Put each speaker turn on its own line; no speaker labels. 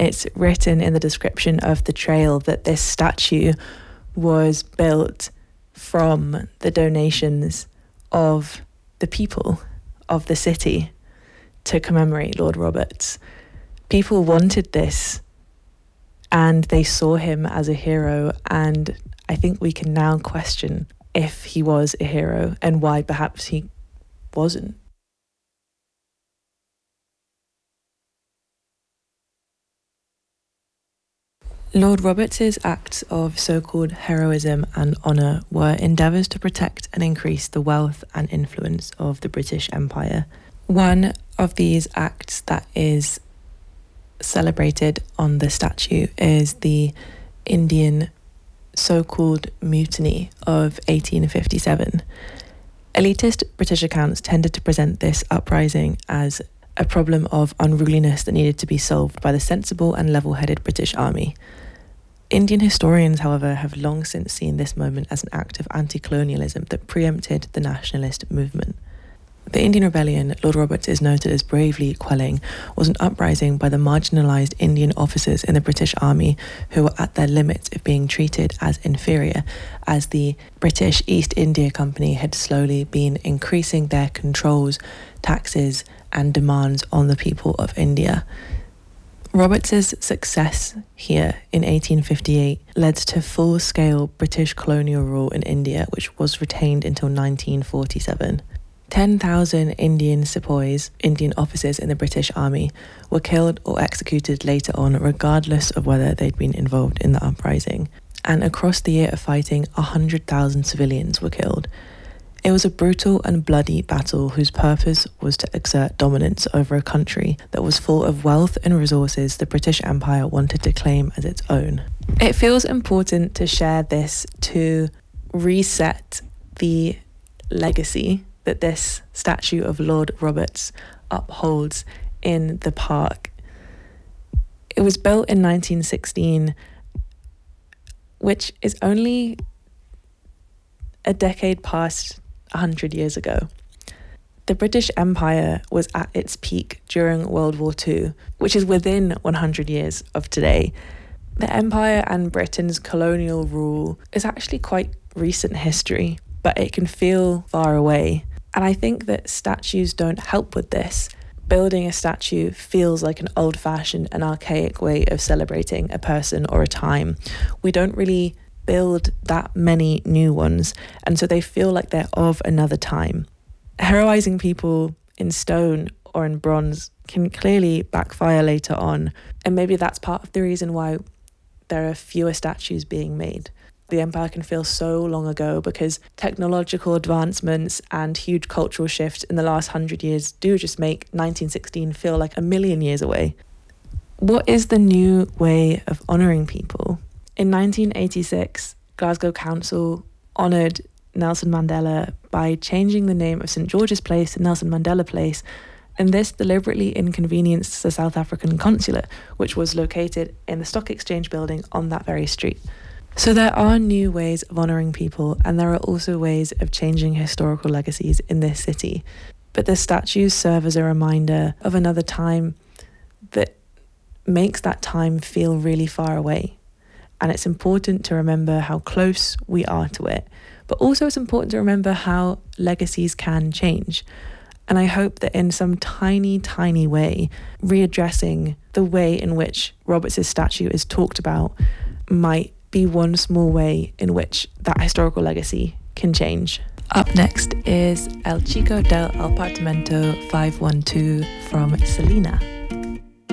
it's written in the description of the trail that this statue was built from the donations of the people of the city to commemorate Lord Roberts. People wanted this and they saw him as a hero, and I think we can now question if he was a hero and why perhaps he wasn't. Lord Roberts's acts of so-called heroism and honour were endeavours to protect and increase the wealth and influence of the British Empire. One of these acts that is celebrated on the statue is the Indian so-called mutiny of 1857. Elitist British accounts tended to present this uprising as a problem of unruliness that needed to be solved by the sensible and level-headed British Army. Indian historians, however, have long since seen this moment as an act of anti-colonialism that preempted the nationalist movement. The Indian Rebellion Lord Roberts is noted as bravely quelling was an uprising by the marginalised Indian officers in the British Army who were at their limits of being treated as inferior, as the British East India Company had slowly been increasing their controls, taxes and demands on the people of India. Roberts's success here in 1858 led to full-scale British colonial rule in India, which was retained until 1947. 10,000 Indian sepoys, Indian officers in the British Army, were killed or executed later on, regardless of whether they'd been involved in the uprising. And across the year of fighting, 100,000 civilians were killed. It was a brutal and bloody battle whose purpose was to exert dominance over a country that was full of wealth and resources the British Empire wanted to claim as its own. It feels important to share this to reset the legacy that this statue of Lord Roberts upholds in the park. It was built in 1916, which is only a decade past 100 years ago. The British Empire was at its peak during World War II, which is within 100 years of today. The Empire and Britain's colonial rule is actually quite recent history, but it can feel far away. And I think that statues don't help with this. Building a statue feels like an old-fashioned and archaic way of celebrating a person or a time. We don't really build that many new ones, and so they feel like they're of another time. Heroizing people in stone or in bronze can clearly backfire later on, and maybe that's part of the reason why there are fewer statues being made. The empire can feel so long ago because technological advancements and huge cultural shifts in the last 100 years do just make 1916 feel like a million years away. What is the new way of honouring people? In 1986, Glasgow Council honoured Nelson Mandela by changing the name of St George's Place to Nelson Mandela Place, and this deliberately inconvenienced the South African consulate, which was located in the Stock Exchange building on that very street. So there are new ways of honouring people, and there are also ways of changing historical legacies in this city. But the statues serve as a reminder of another time that makes that time feel really far away. And it's important to remember how close we are to it. But also it's important to remember how legacies can change. And I hope that in some tiny, tiny way, readdressing the way in which Roberts' statue is talked about might be one small way in which that historical legacy can change. Up next is El Chico del Apartamento 512 from Selena.